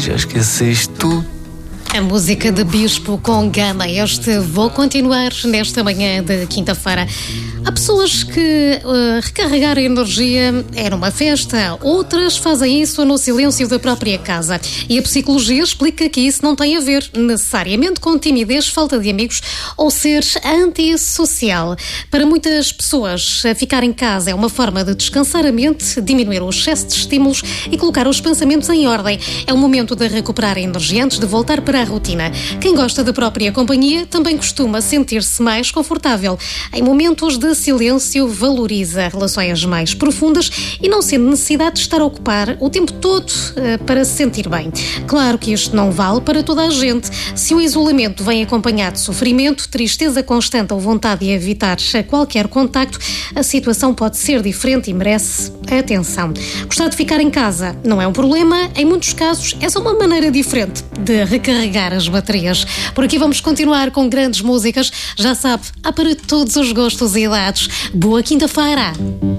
Já esqueceste tudo. A música de Bispo com Gama. Vou continuar nesta manhã de quinta-feira. Há pessoas que recarregar a energia é numa festa, outras fazem isso no silêncio da própria casa. E a psicologia explica que isso não tem a ver necessariamente com timidez, falta de amigos ou ser antissocial. Para muitas pessoas, ficar em casa é uma forma de descansar a mente, diminuir o excesso de estímulos e colocar os pensamentos em ordem. É o momento de recuperar a energia antes de voltar para a rotina. Quem gosta da própria companhia também costuma sentir-se mais confortável. Em momentos de silêncio, valoriza relações mais profundas e não sente necessidade de estar a ocupar o tempo todo para se sentir bem. Claro que isto não vale para toda a gente. Se o isolamento vem acompanhado de sofrimento, tristeza constante ou vontade de evitar qualquer contacto, a situação pode ser diferente e merece atenção. Gostar de ficar em casa não é um problema, em muitos casos é só uma maneira diferente de recarregar as baterias. Por aqui vamos continuar com grandes músicas. Já sabe, há para todos os gostos e idades. Boa quinta-feira!